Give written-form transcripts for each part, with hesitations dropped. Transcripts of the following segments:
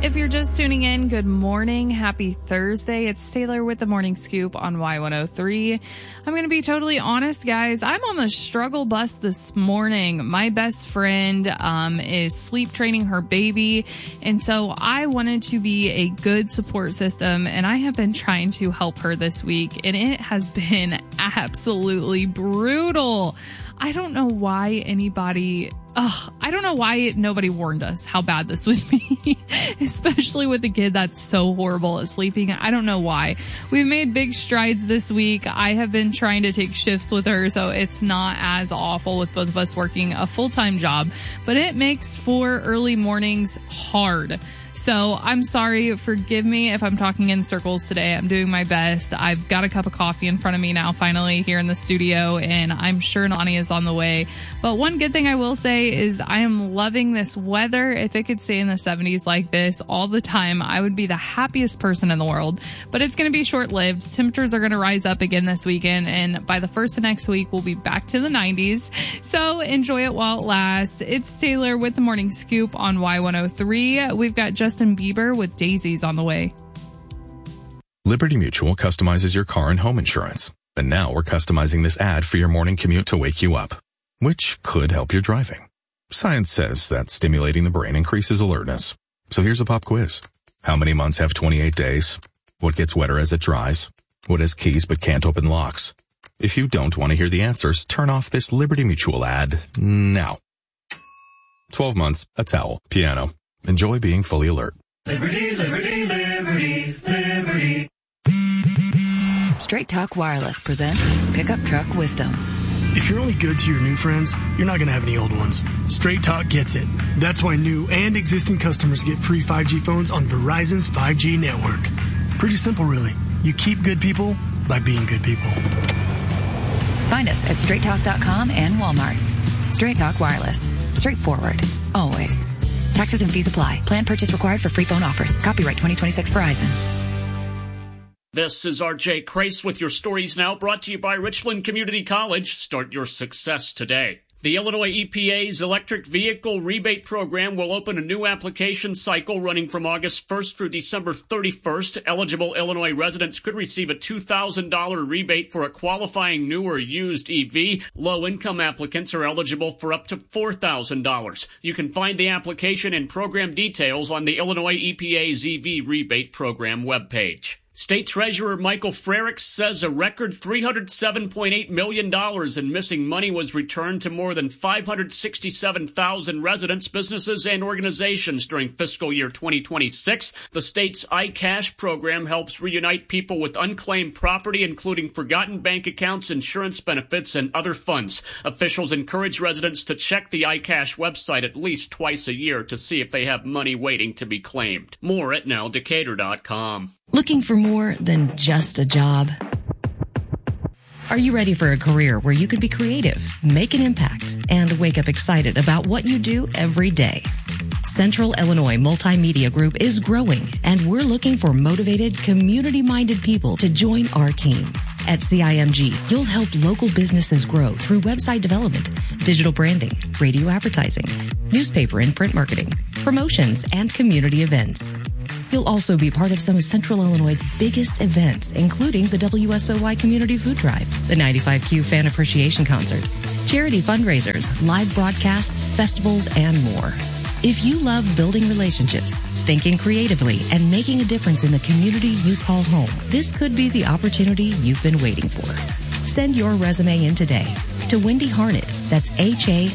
If you're just tuning in, good morning. Happy Thursday. It's Taylor with the Morning Scoop on Y103. I'm going to be totally honest, guys. I'm on the struggle bus this morning. My best friend is sleep training her baby. And so I wanted to be a good support system. And I have been trying to help her this week. And it has been absolutely brutal. I don't know why nobody warned us how bad this would be, especially with a kid that's so horrible at sleeping. I don't know why. We've made big strides this week. I have been trying to take shifts with her, so it's not as awful with both of us working a full-time job, but it makes for early mornings hard. So I'm sorry. Forgive me if I'm talking in circles today. I'm doing my best. I've got a cup of coffee in front of me now, finally, here in the studio, and I'm sure Nani is on the way. But one good thing I will say is I am loving this weather. If it could stay in the 70s like this all the time, I would be the happiest person in the world. But it's going to be short-lived. Temperatures are going to rise up again this weekend, and by the first of next week, we'll be back to the 90s. So enjoy it while it lasts. It's Taylor with the Morning Scoop on Y103. We've got Justin Bieber with Daisies on the way. Liberty Mutual customizes your car and home insurance. And now we're customizing this ad for your morning commute to wake you up, which could help your driving. Science says that stimulating the brain increases alertness. So here's a pop quiz. How many months have 28 days? What gets wetter as it dries? What has keys but can't open locks? If you don't want to hear the answers, turn off this Liberty Mutual ad now. 12 months, a towel, piano. Enjoy being fully alert. Liberty, liberty, liberty, liberty. Straight Talk Wireless presents Pickup Truck Wisdom. If you're only good to your new friends, you're not going to have any old ones. Straight Talk gets it. That's why new and existing customers get free 5G phones on Verizon's 5G network. Pretty simple, really. You keep good people by being good people. Find us at straighttalk.com and Walmart. Straight Talk Wireless. Straightforward. Always. Taxes and fees apply. Plan purchase required for free phone offers. Copyright 2026 Verizon. This is RJ Crace with your stories now, brought to you by Richland Community College. Start your success today. The Illinois EPA's electric vehicle rebate program will open a new application cycle running from August 1st through December 31st. Eligible Illinois residents could receive a $2,000 rebate for a qualifying new or used EV. Low-income applicants are eligible for up to $4,000. You can find the application and program details on the Illinois EPA's EV rebate program webpage. State Treasurer Michael Frerichs says a record $307.8 million in missing money was returned to more than 567,000 residents, businesses, and organizations during fiscal year 2026. The state's iCash program helps reunite people with unclaimed property, including forgotten bank accounts, insurance benefits, and other funds. Officials encourage residents to check the iCash website at least twice a year to see if they have money waiting to be claimed. More at nowdecatur.com. Looking for more than just a job? Are you ready for a career where you can be creative, make an impact, and wake up excited about what you do every day? Central Illinois Multimedia Group is growing, and we're looking for motivated, community-minded people to join our team. At CIMG, you'll help local businesses grow through website development, digital branding, radio advertising, newspaper and print marketing, promotions, and community events. You'll also be part of some of Central Illinois' biggest events, including the WSOY Community Food Drive, the 95Q Fan Appreciation Concert, charity fundraisers, live broadcasts, festivals, and more. If you love building relationships, thinking creatively, and making a difference in the community you call home, this could be the opportunity you've been waiting for. Send your resume in today to Wendy Harned, that's HARNED,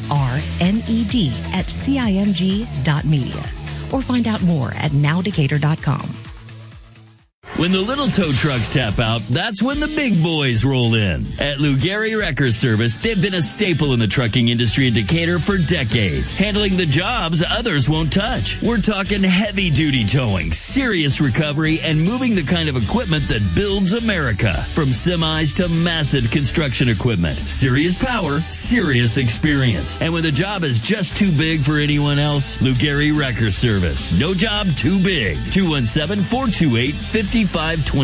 at CIMG.media. Or find out more at nowdecatur.com. When the little tow trucks tap out, that's when the big boys roll in. At Lou Gehry Wrecker Service, they've been a staple in the trucking industry in Decatur for decades, handling the jobs others won't touch. We're talking heavy-duty towing, serious recovery, and moving the kind of equipment that builds America. From semis to massive construction equipment. Serious power, serious experience. And when the job is just too big for anyone else, Lou Gehry Wrecker Service. No job too big. 217-428-5521.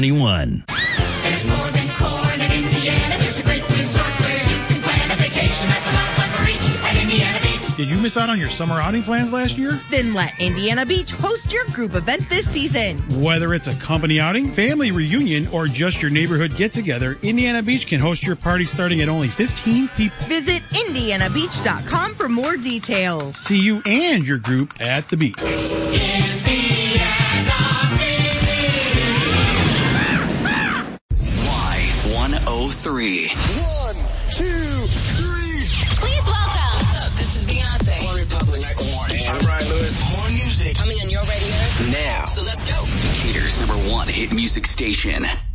There's more than corn in Indiana. There's a great resort where you can plan a vacation. That's a lot of fun for each at Indiana Beach. Did you miss out on your summer outing plans last year? Then let Indiana Beach host your group event this season. Whether it's a company outing, family reunion, or just your neighborhood get-together, Indiana Beach can host your party starting at only 15 people. Visit IndianaBeach.com for more details. See you and your group at the beach. Y103. 1, 2, 3. Please welcome. What's up? This is Beyonce. One Republic. I'm Ryan Lewis. More music coming on your radio now. So let's go. Decatur's #1 hit music station.